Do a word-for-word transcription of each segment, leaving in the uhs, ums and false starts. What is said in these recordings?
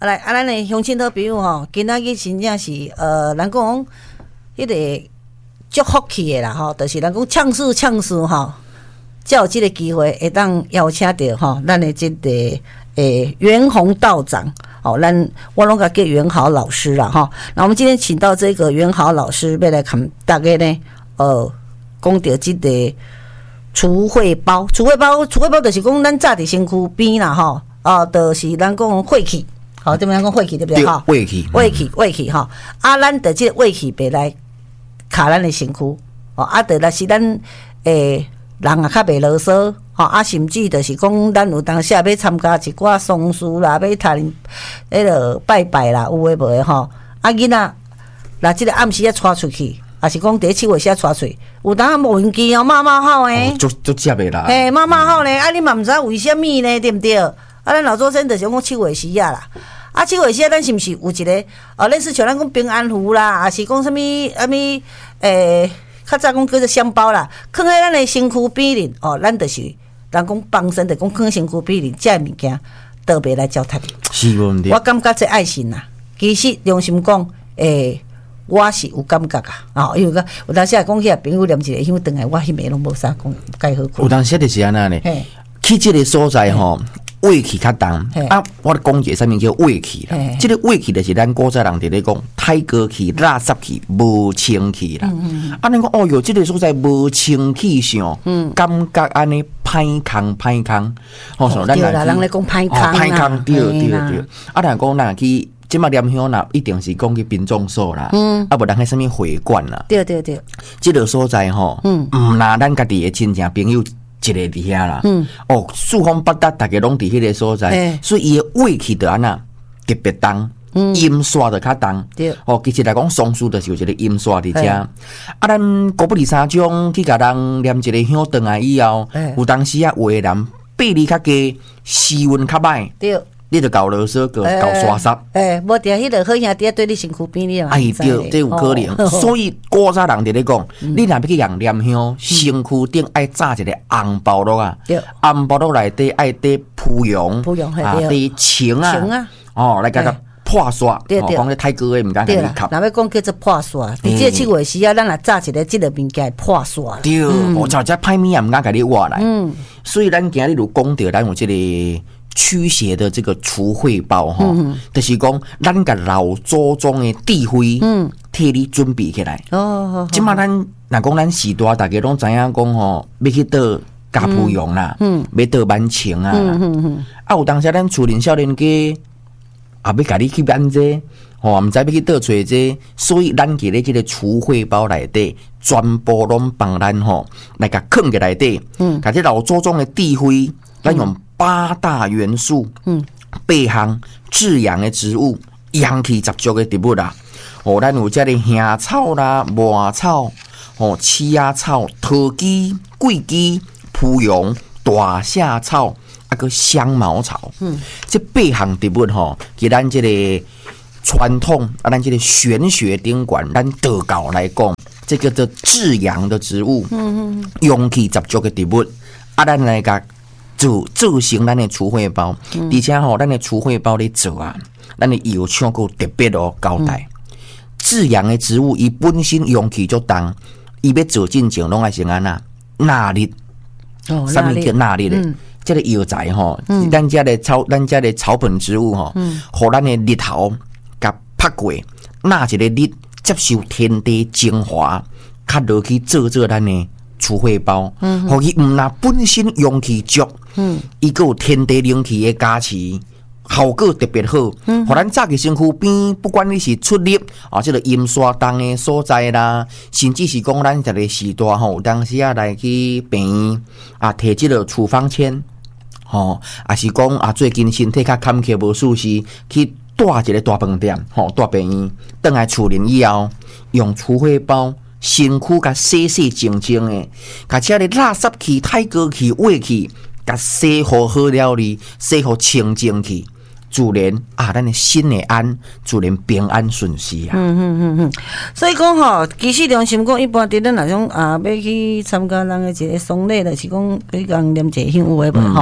来，啊，咱的乡亲好朋友吼，今仔日真正是呃，咱讲迄个足福气的啦吼，就是咱讲唱诗唱诗吼，才有即个机会会当邀请到吼，咱的即个诶袁宏道长哦，咱我拢甲叫袁豪老师啦吼。那我们今天请到这个袁豪老师，要来看大家呢，呃，讲到即个储汇包，储汇包，储汇包就是讲咱早伫身躯边啦吼，哦，就是咱讲晦气。好，这边讲晦气对不对？哈， 晦气， 晦气，晦气哈。啊，咱的这个晦气别来卡咱的身躯，哦，啊，得来是咱诶人也较袂啰嗦，吼，啊，甚至就是讲咱有当时要参加一寡丧事啦，要谈迄个拜拜啦，有诶无诶吼。啊，囡仔，那即个暗时啊带出去，也是讲第一七月时啊带出去，有当无运气哦，骂骂好诶， 足足接诶啦， 嘿，骂骂好咧，啊，你嘛毋知为虾米呢，对毋对？啊，咱老祖先就是讲七月时啊啦，啊，七月时啊，咱是毋是有一个哦，类似像咱讲平安符啦，还是讲啥物啊物诶，较早讲叫做香包啦，放喺咱的身躯边哩，哦，咱就是咱讲帮身，就讲放身躯边哩，这物件倒袂来糟蹋你。 是无问题。 我感觉这爱心呐，其实良心讲，诶，我是有感觉啊，哦，因为个有当时啊讲起来朋友念一个香回来，我迄暝拢无啥讲介好看。 有当时就是安那呢，去即个所在吼。胃气较重啊！我讲一个啥物叫胃气啦？这个胃气就是咱古早人伫咧讲太过气、垃圾气、无清气啦。啊，恁讲哦哟，这个所在无清气上，感觉安尼歹空歹空。哦， 对啦，人咧讲歹空啦， 歹空对对对。啊，人讲咱去即马念香啦，一定是讲去殡葬所啦，啊无人迄啥物会馆啦。 对对对， 这个所在吼，毋拿咱家己的亲戚朋友。一个伫遐啦，嗯，哦，四方八达，大家拢伫迄个所在，欸、所以伊的胃气就安那特别重，阴煞就较重，对，哦，其实来讲，丧事就是有一个阴煞伫遮，欸、啊，咱古不离三种去甲人念一个香灯来以后，欸、有当时啊，有的人臂力较低，时运较歹，对。你就搞啰嗦，搞搞刷煞。 诶，无定迄个好兄弟对你身躯边哩嘛。 哎，对，这有可能。所以古早人伫咧讲，你若要去人念香，身躯顶爱扎一个红包落啊。红包落内底爱缀蒲蓉，蒲蓉啊，缀青啊，哦，来甲它破刷。对对，讲个太高诶，毋敢甲你吸。 若要讲叫做破刷，伫这七月时啊，咱若扎一个即个物件破刷。 对，我就只歹物啊，毋敢甲你挖来。嗯，所以咱今日就讲到咱有即个。驱邪的这个除秽包哈，嗯、就是讲咱甲老祖宗的智慧，嗯，替你准备起来。哦，即马咱若讲咱时代，大家拢知影讲吼，要去倒加蒲蓉啦，嗯，要倒万青啊，嗯嗯嗯，啊有当时咱厝邻少年家也要甲你去办这，吼，毋知要去倒找这，所以咱伫咧即个除秽包内底，全部拢帮咱吼来甲藏起内底，嗯，甲这老祖宗的智慧，咱用。八大元素，嗯，八项至阳的植物，阳气十足的植物啦。哦，咱有这个香草啦、麻草、哦、刺芽草、桃枝、桂枝、蒲蓉、大夏草，啊个香茅草。嗯，这八项植物吼，给咱这个传统啊，咱这个玄学顶管，咱道教来讲，这个叫至阳的植物，嗯嗯，阳气十足的植物，啊，咱来甲。做做成咱的除秽包，嗯、而且吼、喔，咱的除秽包咧做啊，咱的药厂够特别哦交代。至阳的植物，伊本身阳气足重，伊要做进前拢爱先安那纳力，哦，什么叫纳力咧？嗯、这个药材吼，嗯、咱家的草，咱家的草本植物吼，嗯，互咱的日头甲拍过，纳一个力，接受天地精华，较落去做做咱的。除秽包，嗯，互伊毋那本身阳气足，嗯，伊个有天地灵气的加持，效果特别好。嗯，互咱早起身躯边，不管你是出力啊，即个阴煞重的所在啦，甚至是讲咱这个时代吼，当时啊来去病院啊，摕即个处方签，吼，啊是讲啊最近身体较坎坷无舒适，去带一个大饭店，吼，带病院，倒来厝里以后，用除秽包。身躯甲洗洗净净的，甲遮个垃圾气、太过气、胃气，甲洗好好了哩，洗好清净气，自然啊，咱的心会安，自然平安顺遂啊。嗯嗯嗯嗯， 所以讲吼，其实良心讲，一般伫咱那种啊，要去参加人的一个丧礼，就是讲去人念一个香有诶无吼。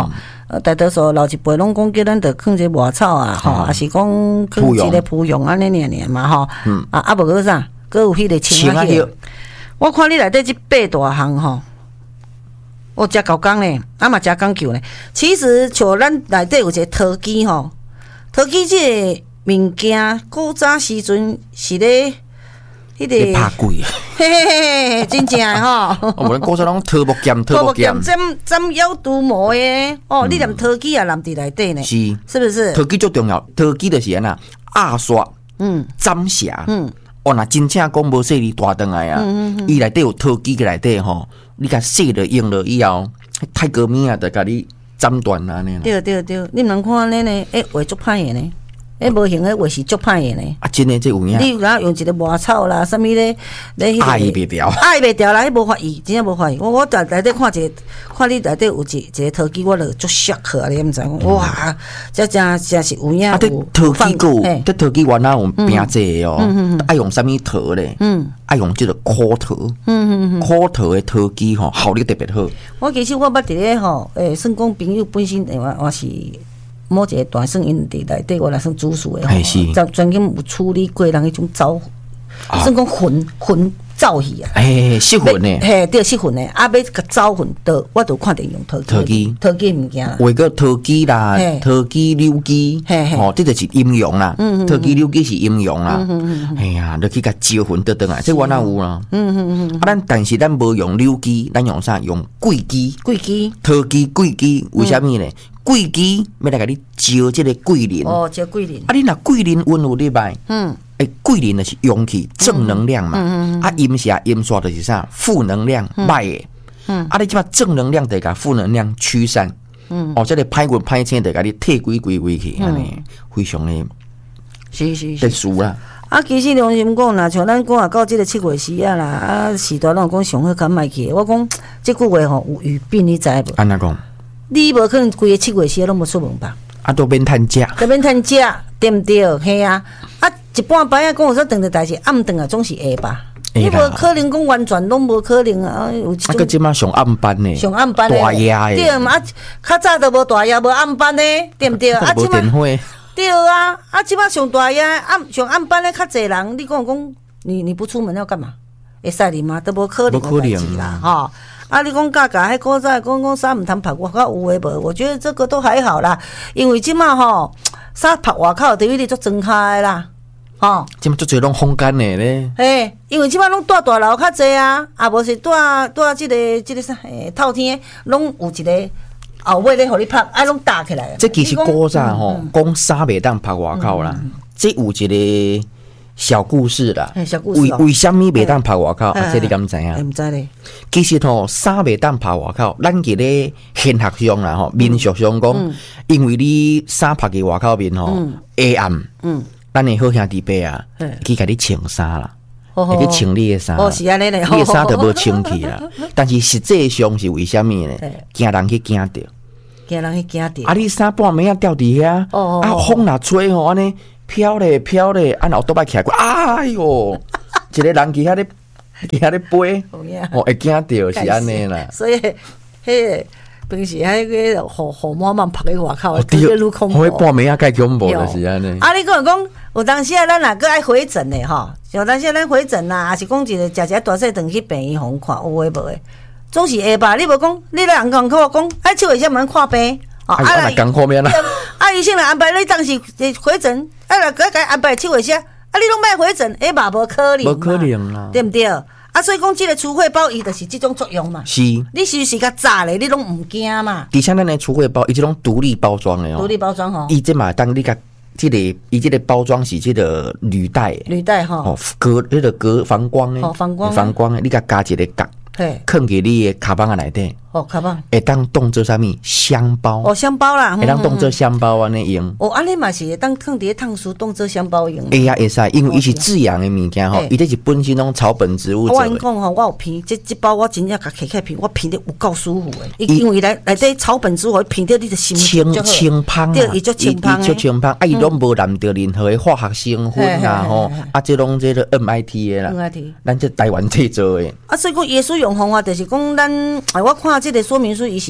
呃，大多数老一辈拢讲叫咱着放一个麦草啊，吼，也是讲放一个蒲蓉安尼尔尔嘛，吼，啊啊无个啥，佮有迄个青仔叶。我看你内底即八大项吼。我真够讲咧，啊嘛真讲究咧。其实像咱内底有一个陶机吼，陶机即个物件，古早时阵是咧迄个拍贵， 嘿嘿嘿嘿，真正诶吼。 我们古早拢桃木剑，桃木剑， 针针腰独磨诶。哦，你连陶机也揽伫内底呢， 是是不是？ 陶机最重要，陶机就是安那压刷，嗯，斩匣，嗯，哦，那真正讲无说你大顿来啊，伊内底有陶机个内底吼。你甲洗了用了以后，太革命啊，就甲你斩断啊呢。 对对对，你毋通看安尼呢，诶，画足歹诶呢，诶，无形诶画是足歹诶呢。 啊，真诶，这有影。 你然后用一个麻草啦，啥物咧，咧迄个。 爱袂掉。 爱袂掉啦，迄无法意，真正无法意。我我在内底看一个，看你内底有一一个陶机，我就足shock去啊！你毋知讲，哇，这真真是有影。 啊，这陶机有，这陶机原来有拼制哦，爱用啥物陶咧？嗯。爱用这个枯陶，嗯嗯嗯，枯陶的陶机吼，效率特别好。 我其实我捌伫咧吼，诶，算讲朋友本身，诶，我我是某一个大算因伫内底，我来算主事的吼，专专门有处理过人迄种走，算讲魂魂走去啊， 诶，失魂的， 嘿，对，失魂的，啊，要甲走魂，都我都看见用陶陶机， 陶机物件啦， 画个陶机啦，陶机溜机，吼，这就是阴阳啦，陶机溜机是阴阳啦，哎呀，你去甲招魂得得来，这我哪有啦，嗯嗯嗯，啊，咱但是咱无用溜机，咱用啥？用贵机， 贵机， 陶机贵机，为虾米呢？贵机要来甲你招这个贵人， 哦，招贵人， 啊，你若贵人运有礼拜，嗯。诶，贵人就是阳气正能量嘛，嗯嗯、啊阴邪阴煞就是啥负能量歹诶，嗯，啊你即马正能量得甲负能量驱散，嗯，哦，这个歹运歹青得甲你退归归归去，安尼、嗯、非常诶， 是是特殊啦。 啊，其实良心讲啦，像咱讲啊，到即个七月时啊啦，啊时代拢讲上好敢卖去，我讲即句话吼有语病，你知无？ 安怎讲？ 你无可能规个七月时拢无出门吧？ 啊，都免趁食， 都免趁食，对毋对？嘿啊，啊一半摆啊，讲有说长的代志，暗顿啊总是会吧？你无可能讲完全拢无可能啊！有一种。啊， 个即马上暗班呢， 上暗班大夜诶， 对嘛？啊，较早都无大夜，无暗班呢，对毋对？啊， 即马对啊，啊，即马上大夜暗上暗班咧，较侪人，你讲讲，你你不出门要干嘛？会使哩吗？都无可能的代志啦，哈！啊，你讲价格迄古早讲讲衫毋通拍外口有诶无？我觉得这个都还好啦，因为即马吼衫拍外口，等于你做装开啦，吼。 即马足侪拢风干诶咧。 嘿，因为即马拢住大楼较侪啊，啊无是住住即个即个啥诶透天，拢有一个后尾咧，互你拍，啊拢搭起来。 这其实古早吼讲衫袂当拍外口啦，这有一个。小故事啦， 小故事为为什么袂当拍外口？啊，这你敢知影？ 唔知咧。 其实吼，衫袂当拍外口，咱伫咧现学上啦吼，民俗上讲，因为你衫拍伫外口面吼，黑暗，嗯，咱的好兄弟伯啊，去甲你穿衫啦，会去穿你的衫， 哦是安尼咧， 你的衫就无穿去啦。但是实际上是为什么呢？惊人去惊着， 惊人去惊着。 啊，你衫半暝啊吊伫遐，啊风若吹吼安尼。飘咧飘咧，按后倒摆起来，哎哟，一个人伫遐咧，伫遐咧飞，哦，会惊到是安尼啦。 所以，迄个平时迄个雨雨满满拍喺外口，特别愈恐怖。 我半暝啊，介恐怖就是安尼。 啊，你讲讲，有当时啊，咱若个爱回诊咧吼，有当时咱回诊啦，还是讲一个食一个大细顿去病院互看，有诶无诶，总是会吧？你无讲，你咧人讲跟我讲，哎，七月先门看病。 啊，啊，讲后面啦。 啊，医生来安排你当时回诊，啊，来个个安排七月些，啊，你拢莫回诊，哎嘛无可能， 无可能啦， 对毋对？啊，所以讲这个除秽包伊就是这种作用嘛。 是， 你是是较早咧，你拢唔惊嘛？ 而且咱的除秽包，伊这种独立包装的哦， 独立包装吼， 伊这嘛当你甲这个，伊这个包装是这个铝袋， 铝袋吼， 哦，隔那个隔防光的， 哦，防光， 防光的，你甲加一个角，嘿，放伫你的卡邦内底。 哦，卡棒会当当做啥物香包？ 哦，香包啦， 会当当做香包安尼用。 哦，安尼嘛是会当放伫烫书当做香包用。 会呀会使，因为伊是自然的物件吼，伊这是本身拢草本植物做的。 我跟你讲吼，我有片，这这包我真正甲摕起片，我片得有够舒服的。因为内内底草本植物片得你的心清清芳啊， 对，伊足清芳的，足清芳。啊，伊拢无染着任何的化学成分啊吼，啊，这拢这个 M I T 的啦 ，M I T， 咱这台湾制作的。 啊，所以讲耶稣用方法就是讲咱，我看这个说明书伊是。诶，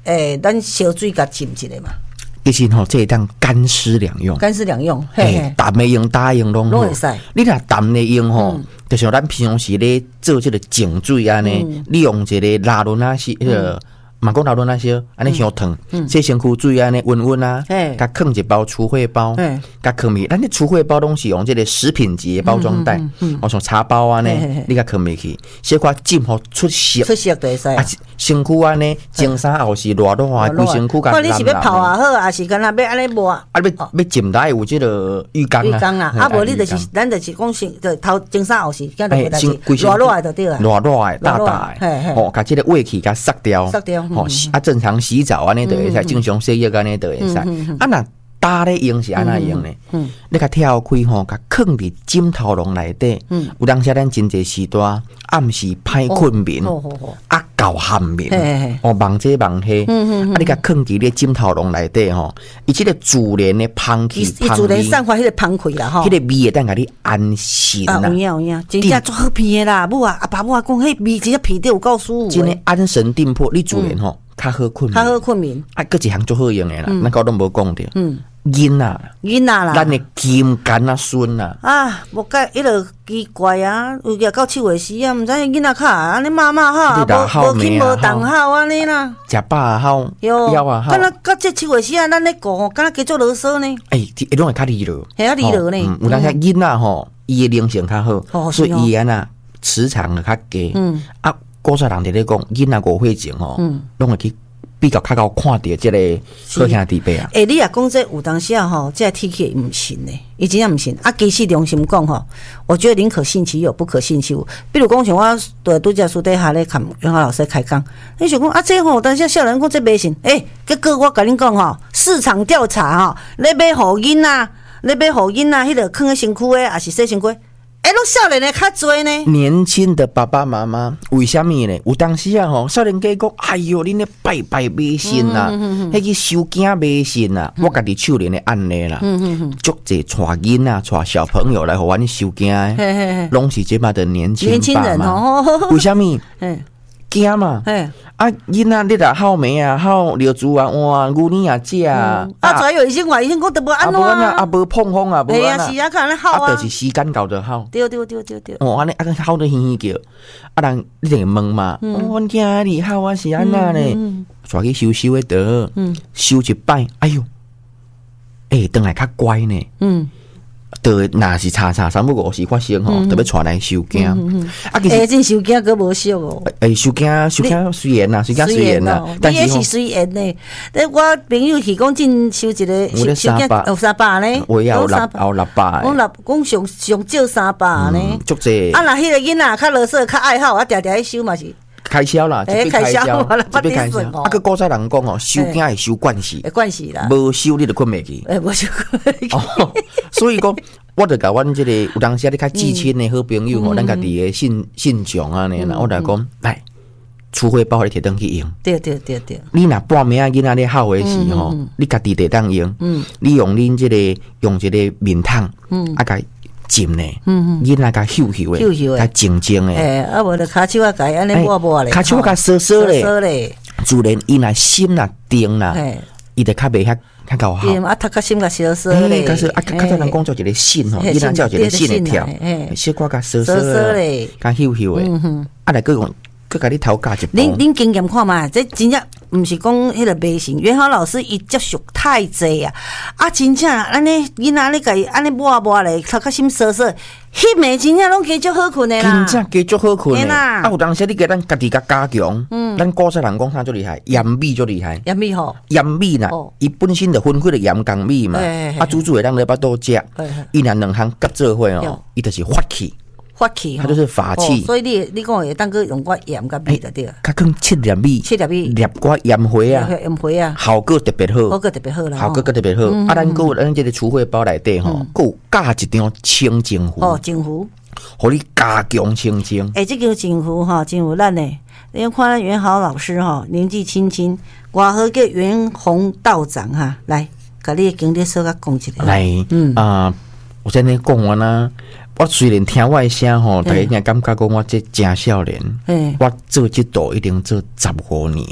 诶，咱烧水甲浸一下嘛。 其实吼，这当干湿两用， 干湿两用，嘿嘿， 淡的用、打用拢好。你若淡的用吼，就像咱平常时咧做这个净水安尼，你用一个拉伦那些迄个。嘛讲老多那些，安尼伤烫，洗身躯水安尼温温啊，甲放一包除秽包，甲放咪，咱啲除秽包拢是用这个食品级的包装袋，我像茶包安尼，你甲放咪去，小可浸好出色， 出色就会使啊。 身躯安尼，蒸衫后是热热啊，规身躯甲蓝蓝。你是要泡也好，还是干那要安尼抹？ 啊，要要浸来有这个浴缸啊。 浴缸啊，啊无你就是咱就是讲先，就头蒸衫后是，干就会热热的就对啊。 热热的、大大的，哦，甲这个胃气甲塞掉， 塞掉。 哦，啊，正常洗澡安尼就会使，正常洗浴安尼就会使。啊，那打咧用是安那用呢？你甲跳开吼，甲放伫枕头笼内底。有当时咱真侪时段暗时歹困眠，啊，搞酣眠，哦，梦这梦迄，啊，你甲放伫咧枕头笼内底吼，伊即个自然的香气， 伊自然散发迄个香气啦吼， 迄个味会当甲你安心啦。 有影有影，真正做好闻的啦。母啊，阿爸母啊讲，迄味真正闻着有够舒服。 真诶安神定魄，你自然吼。较好困眠， 较好困眠。 啊，搁一项足好用诶啦，咱高都无讲着。嗯，囡仔， 囡仔啦， 咱诶金干啊孙啊。 啊，无解，迄落奇怪啊，有个到七月时啊，毋知囡仔较安尼骂骂好，无无轻无重好安尼啦。 食饱也好， 腰也好。 敢若到这七月时啊，咱咧顾吼，敢若加做啰嗦呢。 诶，伊拢会较利落， 系啊，利落呢。 有当时囡仔吼，伊诶灵性较好，所以伊安那磁场就较低。嗯，啊，古早人伫咧讲，囡仔误会情吼，拢会去。比较较够看到这个好兄弟辈啊！ 诶、欸，你也讲这有当时啊吼，这天气唔信呢，伊真正唔信。啊，其实良心讲吼，我觉得宁可信其有，不可信其无。比如讲像我对拄则书底下咧看袁华老师开讲，你想讲啊，这吼，当时少年讲这迷信，诶、欸，结果我甲恁讲吼，市场调查吼，你买互囡仔，你买互囡仔，迄个放喺身躯诶，还是洗身躯？哎，拢少年的较多呢。 年轻的爸爸妈妈为什么呢？有当时啊，吼，少年家讲，哎哟，恁咧拜拜迷信呐，迄个收惊迷信呐，我家己手里的案例啦，足济带囡仔、带小朋友来互阮收惊的，拢是即摆的年轻年轻人哦。 为什么？惊嘛。啊，囡仔你若好糜啊，好尿珠啊，哇，牛奶啊食啊， 啊，再有医生话，医生讲得无安怎啊，啊无碰风啊，无安啊，是啊，看咧好啊， 啊，就是时间到就好， 对对对对对， 哦，安尼啊，好得嘻嘻叫，啊，人你定问嘛，阮囝仔哩好啊，是安那呢，带去收收的得，收一摆，哎哟，诶，转来较乖呢，嗯。对，若是查查三不五时发生吼，特别带来收惊。 啊，其实诶，真收惊佫无俗哦。 诶，收惊收惊虽然啦，收惊虽然啦， 但是是虽然呢。咧，我朋友是讲真收一个收惊有三百呢， 我也有六有六百。 讲六讲上上少三百呢， 足济。 啊，若迄个囡仔较乐色较爱好，啊，定定去收嘛是。 开销啦，一笔开销，一笔开销。啊，个古早人讲哦，收惊会收惯势， 惯势啦。 无收你就困袂去。 诶，无收困袂去。 哦，所以讲，我就甲阮即个有当时啊，你较至亲的好朋友吼，咱家己的信信众啊，呢，我来讲，来，除秽包你摕登去用。 对对对对。 你若半暝啊囡仔咧好的时吼，你家己摕当用。嗯。你用恁即个用一个面汤，嗯，啊，甲浸呢，囡仔甲嗅嗅的，甲静静的。 诶，啊无就骹手啊，甲安尼抹抹咧。 骹手甲烧烧咧， 自然伊若心若定啦，伊就较袂遐较够好。 啊，头壳心甲烧烧咧。 可是啊，较早人讲做一个心吼，囡仔叫一个心会跳，小可甲烧烧咧，甲嗅嗅的。啊，来个用。佮甲你头教一步。 恁恁经验看嘛，这真正毋是讲迄个迷信。元豪老师伊接触太济啊，啊，真正安尼囡仔咧，甲伊安尼抹抹咧，头壳心涩涩，迄暝真正拢加足好困的啦。 真正加足好困的。啊，有当时你甲咱家己甲加强，嗯，咱古早人讲啥最厉害？盐米最厉害。 盐米吼。盐米呐，伊本身就分开了盐港米嘛，啊，煮煮会当咧巴肚食，伊若两项夹做伙哦，伊就是发气。 发气， 它就是法器， 哦、所以你你讲会当个用个盐甲米就对了。 较更七粒米， 七粒米， 粒个盐花啊， 盐花啊， 效果特别好， 效果特别好啦， 效果特别好。嗯、啊，咱个咱这个除秽包内底吼，佮有加一张清净符， 哦，净符， 互你加强清净。 诶、欸，这个净符哈，真有咱呢。你看咱元豪老师哈，年纪轻轻，外号叫元宏道长哈，来，甲你的经历说甲讲一下。 来，嗯啊、呃，我在那讲完啦。我虽然听我的声吼，大家应该感觉讲我这真少年，我做这道一定做十五年啊。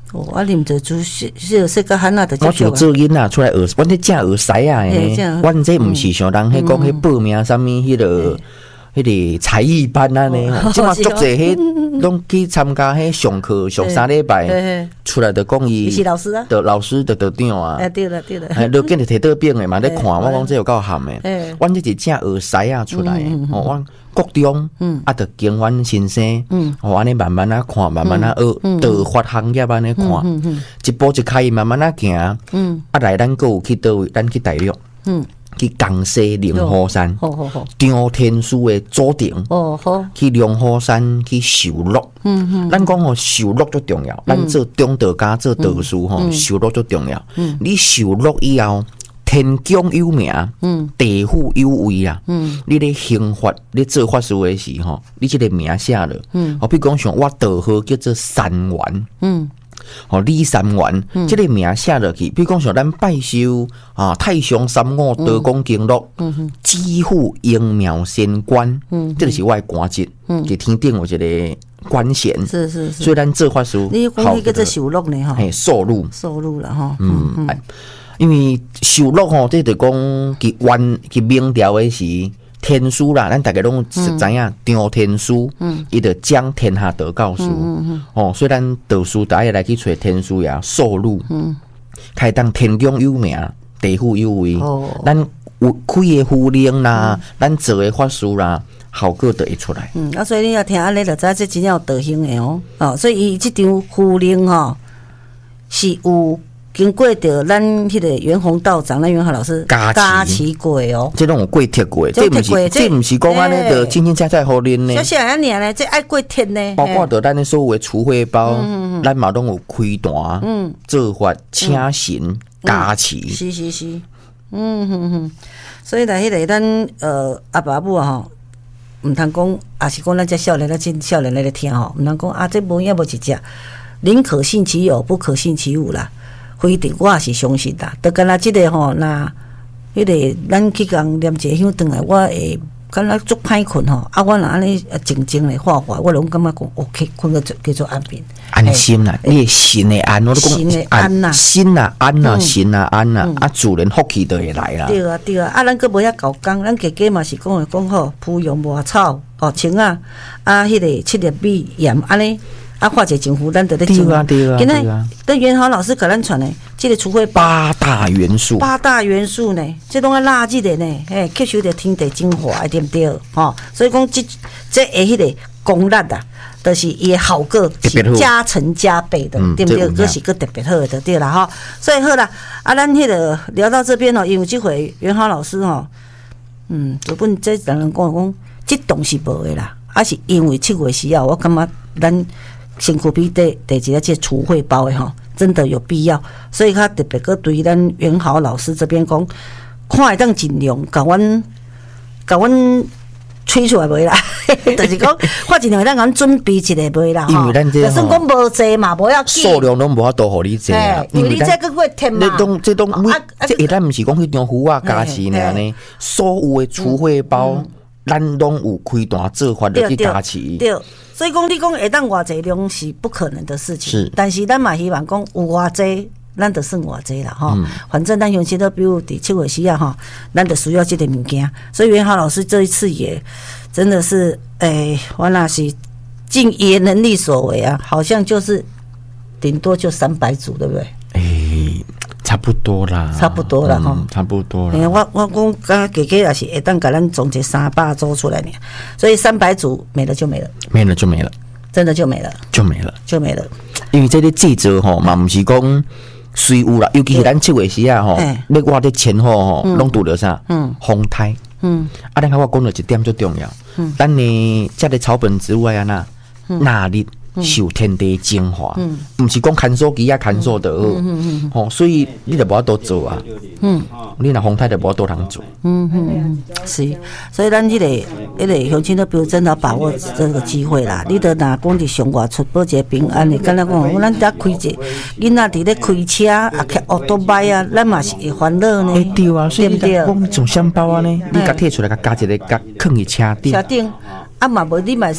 哦，啊，啉着煮是是说个汉仔就我就做囡仔出来学，阮这正学师啊呢，阮这毋是像人迄讲迄报名啥物迄个。迄个才艺班啊呢，即马足侪迄拢去参加迄上课上三礼拜，出来就讲伊是老师啊， 的老师的得长啊， 哎对了对了， 哎，都见着摕倒饼诶嘛，咧看我讲这有够含诶，阮这是正学师啊出来，哦，阮国中啊，着经阮先生，哦，安尼慢慢啊看，慢慢啊学，导发行业安尼看，一步一开慢慢啊行，啊来咱佫有去倒位，咱去大陆，嗯。去江西灵河山，张天师的祖庭，去灵河山去受乐。嗯嗯，咱讲吼受乐最重要，咱做中道家做道士吼，受乐最重要。嗯，你受乐以后，天公有名，嗯，地府有位啊。嗯，你咧刑法，你做法事的时候，你这个名写了。嗯，我比如讲像我道号叫做三元。嗯。哦，李三元，嗯、这个名写落去，比如讲像咱拜寿啊，太上三五道公经录，知府应庙仙官，嗯，这就是我的官职，嗯，伫天顶有一个官衔， 是是是， 所以咱做法事， 你讲迄个做受禄呢，哈， 嘿，受禄， 受禄了哈， 嗯，嗯因为受禄吼，这就讲佢原佢明朝的时。天书啦，咱大家拢知影，张天书，伊就将天下得告书，哦，所以咱道书大家来去找天书呀，受禄，开当天公有名，地府有位，咱有开的符令啦，咱做的法事啦，效果就会出来。 嗯，啊，所以你要听安尼，就知这真正有德行的哦，哦，所以伊这张符令吼是有。经过着咱迄个袁弘道长、咱袁弘老师加持过哦， 这种有过铁过，这不是这不是讲安尼的，清清彩彩好啉呢。 小小安尼呢，这爱过铁呢。 包括着咱的所有的储汇包，咱嘛拢有开单，做法请神加持。 是是是，嗯哼哼。所以来迄个咱呃阿爸母啊吼，毋通讲，也是讲咱这少年，咱真少年来咧听吼，毋通讲啊，这无影无一只，宁可信其有，不可信其无啦。非定我也是相信啦，就敢若即个吼，那迄个咱去共念一个香转来，我会敢若足歹困吼，啊，我若安尼静静咧画画，我拢感觉讲 OK， 困个叫做安眠， 安心啦，你心的安，我都讲心的安呐， 心啊安呐，心啊安呐，啊，自然福气就会来啦。 对啊对啊，啊，咱佫无遐搞工，咱家家嘛是讲诶讲好，铺用磨草哦，青啊，啊，迄个七粒米盐安尼。啊，画一个政府，咱就咧种。 对啊，对啊， 今仔跟袁豪老师给咱传的，这个除非八大元素， 八大元素呢，这拢要垃圾的呢，嘿，吸收着天地精华，对不对？吼，所以讲这这下迄个功力啊，都是伊好个是加成加倍的，对不对？这是个特别好的，对啦哈。所以好啦，啊，咱迄个聊到这边哦，因为这回袁豪老师哦，嗯，基本这人人讲讲，这东西无的啦，啊是因为七月时啊，我感觉咱。身躯比第第一个这储汇包的吼，真的有必要，所以他特别个对咱袁豪老师这边讲，看会当尽量甲阮甲阮吹出来袂啦，就是讲看尽量咱阮准备一下袂啦， 因为咱这， 就算讲无济嘛，无要紧， 数量拢无法度互你济啦， 因为你这个会添嘛， 这种这种，这一咱毋是讲迄张符啊加持呢呢，所有的储汇包。咱拢有开单做法的去加持， 对，所以讲你讲会当偌济量是不可能的事情， 是， 但是咱嘛希望讲有偌济，咱就算偌济啦吼。嗯、反正咱乡亲都比如伫七月时啊吼，咱就需要这个物件。所以袁豪老师这一次也真的是，诶、欸，我那是尽爷能力所为啊，好像就是顶多就三百组，对不对？ 诶、欸。差不多啦， 差不多啦，哈、嗯， 差不多啦。 欸、我我讲，刚家家也是会当给咱总结三百组出来呢，所以三百组没了就没了， 没了就没了， 真的就没了， 就没了， 就没了。 因为这个制作吼嘛，不是讲随有啦，尤其是咱七月时啊吼，你我的前后吼，拢拄着啥？嗯，风台。嗯，啊，咱我讲到一点最重要，嗯，咱呢，这个草本植物啊呐，纳力。受天地精华，嗯，不是讲看手机啊，看手的，嗯嗯嗯，哦，所以你就无法度做啊，嗯，你若风台就无法度通做， 嗯嗯嗯，是，所以咱迄、那个迄、那个乡亲都比如真的把握这个机会啦，你得拿讲伫上外出保一个平安的，敢若讲咱在开一个囡仔伫咧开车啊，开奥多摆啊，咱嘛是会烦恼呢， 对啊，所以你讲从香包啊呢，你甲摕出来，甲加一个，甲放伫车顶， 车顶。啊嘛无你嘛使甲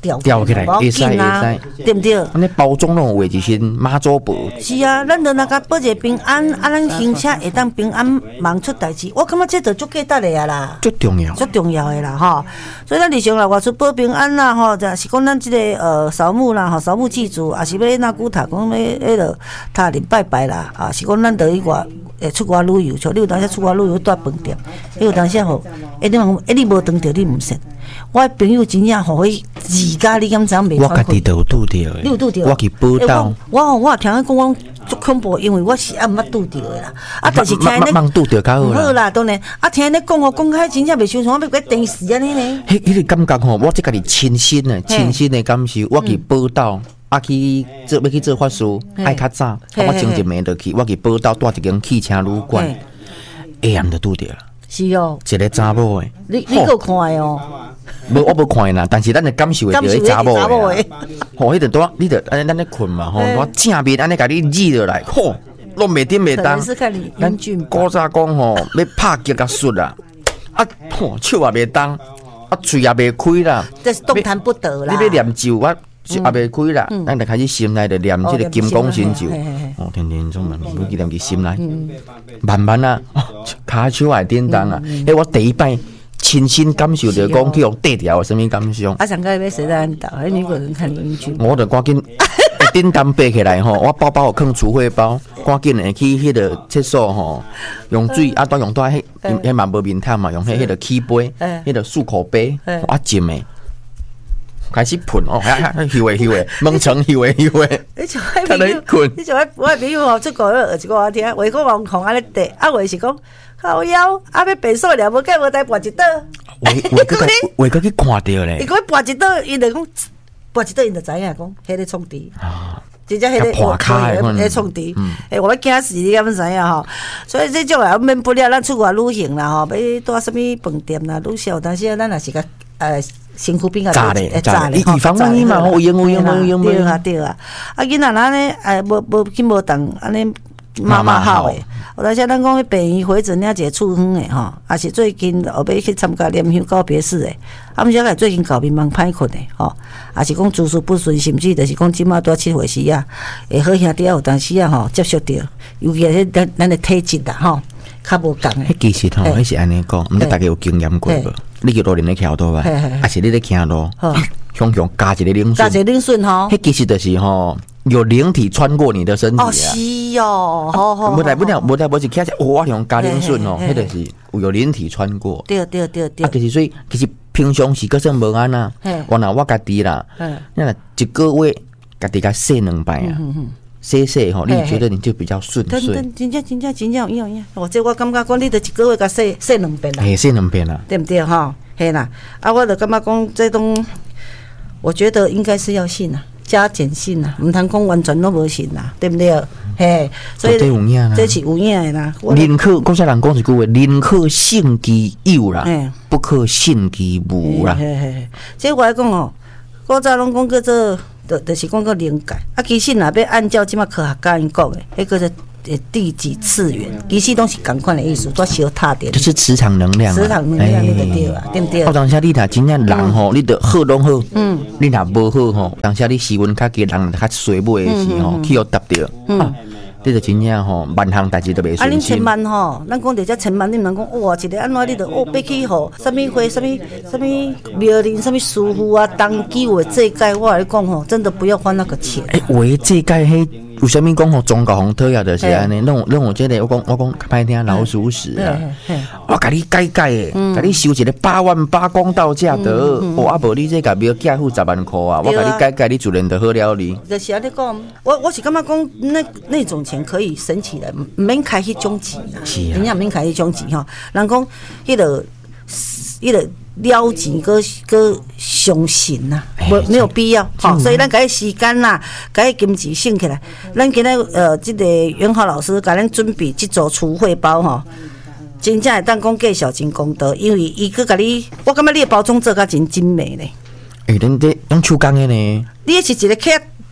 吊吊起来，会使会啊， 使， 对不对？ 安尼包装拢有画一身妈祖婆。 是啊，咱着那个保一个平安，啊，咱行车会当平安，忙出代志。我感觉这着足价值的啊啦， 最重要， 最重要的啦吼。所以咱日常啦，外出保平安啦吼，就是讲咱这个呃扫墓啦吼，扫墓祭祖，也是要那古塔讲要迄落塔林拜拜啦，啊，是讲咱着去外诶出外旅游，像你有当时出外旅游住饭店，你有当时吼，诶你问，诶你无当着你毋信。我的朋友真正互伊自家你敢知影袂？ 我家己都有拄着的， 你有拄着？ 我去报道。 我我我听讲我足恐怖，因为我是暗捌拄着的啦。啊，但是听你茫拄着较好啦。 好啦，当然。啊，听你讲哦，讲开真正袂想像我要个电视安尼呢。 迄迄个感觉吼，我即家己亲身的、亲身的感受，我去报道。啊去做要去做法事，爱较早，我前一暝就去，我去报道住一间汽车旅馆，下暗就拄着了。 是哦， 一个查某的， 你你有看的哦？ 无我无看啦，但是咱的感受会到迄查某的。吼，迄阵多，你着安尼咱咧困嘛，吼，我正面安尼甲你挤落来，吼，拢袂顶袂当。 咱古早讲吼，要拍击甲摔啦，啊，吼，手也袂动，啊，嘴也袂开啦， 这是动弹不得啦。 你要念咒我。也袂开啦，咱就开始心内就念这个金光神咒，哦，天天总嘛，不记念去心内，慢慢啊，骹手也叮当啊，迄我第一摆亲身感受着讲去用地条有啥物感想。 啊，上个要谁在安导？迄女个人看邻居， 我就赶紧叮当爬起来吼，我包包有放储货包，赶紧会去迄个厕所吼，用水啊，都用到迄迄嘛无面汤嘛，用迄迄个起杯，迄个漱口杯，啊浸诶。开始喷哦，吓吓，休诶休诶，蒙层休诶休诶。 你像我朋友，你像我我朋友吼，出国了，一个我听，话讲网红安尼地，啊话是讲靠腰，啊要变数了，无计无代跋一倒。 话话个个话个去看到咧。 伊讲跋一倒，伊就讲跋一倒，伊就知影讲，迄个创治。啊。真正迄个破开， 迄创治。诶，我惊死你，敢知影吼？所以这种也免不了，咱出国旅行啦吼，要住什么饭店啦，旅小，但是咱也是个呃。身躯边啊， 炸咧，炸咧，以防万一嘛，有用有用有用。 对啊对啊，啊囡仔咱呢，哎无无去无当安尼妈妈好诶。有当时咱讲去病院回诊了一个处方诶吼，也是最近后尾去参加联香告别式诶，啊毋是个最近搞面忙歹困诶吼，也是讲诸事不顺，甚至就是讲即马拄七岁时啊，会好兄弟有当时啊吼接触到，尤其是咱咱诶体质啦吼。较无共诶， 迄其实吼，迄是安尼讲，毋知大家有经验过无？你叫路人咧徛倒吧，还是你咧行路，向向加一个冷水， 加一个冷水吼。 迄其实就是吼，有灵体穿过你的身体啊。 哦，是哦，好好。 无代不了，无代不是徛只哇用加冷水吼，迄就是有灵体穿过。 对对对对。 啊，其实所以其实平常时个算无安啊，我若我家己啦，那一个月家己甲洗两摆啊。洗洗吼，你觉得你就比较顺遂。 真正真正真正有影有影，或者我感觉讲，你得一个月甲洗洗两遍啦。 嘿，洗两遍啦， 对不对吼？嘿啦，啊，我就感觉讲，这种我觉得应该是要信啊，加减信啊，唔通讲完全都无信啦，对不对？嘿， 所以这有影啦， 这是有影的啦。 宁可古早人讲一句话，宁可信其有啦，不可信其无啦。 嘿嘿，这我来讲哦，古早拢讲叫做。就就是讲个灵界，啊，其实若要按照即马科学家因讲的，迄个是第几次元，其实拢是同款的意思，都小踏点。 就是磁场能量， 磁场能量那个对啊，对不对？ 我当下你若真正人吼，你得好拢好，嗯，你若无好吼，当下你时运较低，人较衰尾的时候，去互搭着，嗯。你就真正吼，万项代志都袂顺心。啊，恁千万吼，咱讲着遮千万，你毋通讲哇，一个安怎你着哦，要去吼，啥物会，啥物啥物庙林，啥物师傅啊，当机话这界，我来讲吼，真的不要花那个钱。 诶，话这界迄有啥物讲吼，宗教红讨厌就是安尼，弄弄我这个，我讲我讲歹听老鼠屎啊，我甲你改改诶，甲你收一个八万八公道价得，哦啊无你这个庙价付十万块啊，我甲你改改，你自然就好了哩。 就是安尼讲，我我是感觉讲那那种钱可以省起来，唔免开迄种钱啊，人家免开迄种钱吼，人讲迄个迄个。了钱个个相信呐，无没有必要，好，所以咱改时间啦，改金钱省起来。咱今日呃，这个袁豪老师甲咱准备这组储汇包吼，真正会当讲计小金功德，因为伊去甲你，我感觉你的包装做甲真精美咧。 诶，恁这用手工的呢？ 你是一个客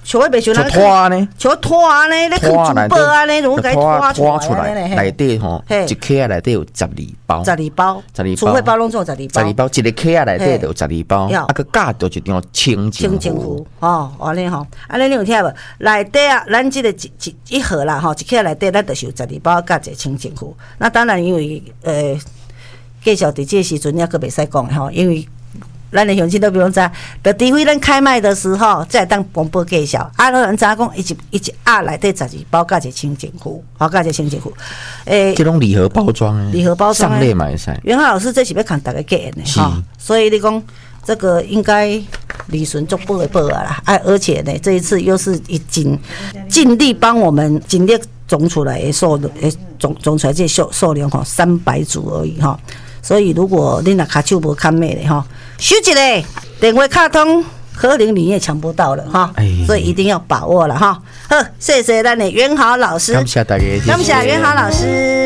像我袂像就拖呢， 像拖啊呢，咧放珠宝啊呢，如果给拖拖出来来，内底吼，一克啊内底有十二包， 十二包， 十二包， 储会包拢做十二包， 十二包，一个克啊内底就有十二包，啊个加着一张清净符， 哦，安尼吼，安尼你有听无？内底啊，咱即个一一一盒啦吼，一克内底咱就是有十二包加一个清净符。那当然因为呃，介绍伫即个时阵也阁袂使讲吼，因为。咱的乡亲都不用知，就除非咱开卖的时候再当广播介绍。啊，咱人知讲，伊一伊一盒内底十二包加一个清净壶，好加一个清净壶。诶， 这种礼盒包装诶， 礼盒包装上列买晒。 袁浩老师这是要看大家给的哈，所以你讲这个应该理顺足报的报啊啦。啊，而且呢，这一次又是已经尽力帮我们尽力总出来的数，诶总总出来这数数量吼三百组而已哈。所以，如果你若卡手无看咩的哈，手一个电话卡通，可能你也抢不到了哈。所以一定要把握了哈。好，谢谢咱的袁豪老师， 感谢大家， 感谢袁豪老师。